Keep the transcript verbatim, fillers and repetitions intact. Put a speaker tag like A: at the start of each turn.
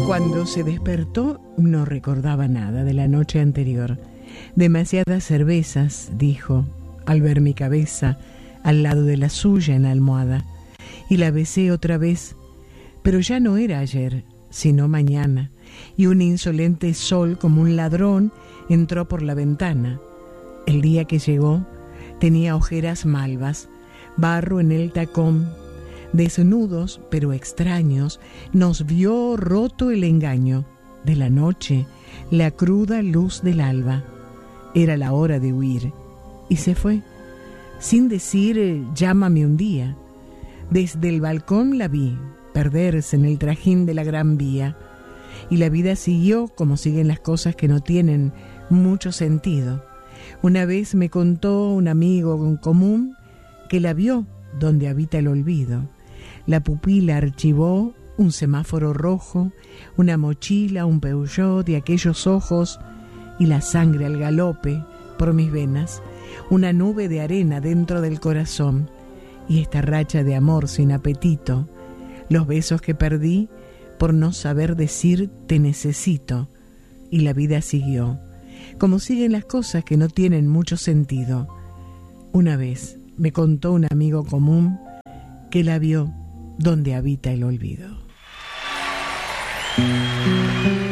A: Cuando se despertó no recordaba nada de la noche anterior. Demasiadas cervezas, dijo, al ver mi cabeza al lado de la suya en la almohada, y la besé otra vez, pero ya no era ayer, sino mañana, y un insolente sol como un ladrón entró por la ventana. El día que llegó tenía ojeras malvas, barro en el tacón. Desnudos, pero extraños, nos vio roto el engaño de la noche, la cruda luz del alba. Era la hora de huir, y se fue, sin decir llámame un día. Desde el balcón la vi perderse en el trajín de la gran vía, y la vida siguió como siguen las cosas que no tienen mucho sentido. Una vez me contó un amigo en común que la vio donde habita el olvido. La pupila archivó un semáforo rojo, una mochila, un Peugeot de aquellos ojos, y la sangre al galope por mis venas, una nube de arena dentro del corazón, y esta racha de amor sin apetito, los besos que perdí por no saber decir te necesito, y la vida siguió, como siguen las cosas que no tienen mucho sentido. Una vez me contó un amigo común que la vio donde habita el olvido.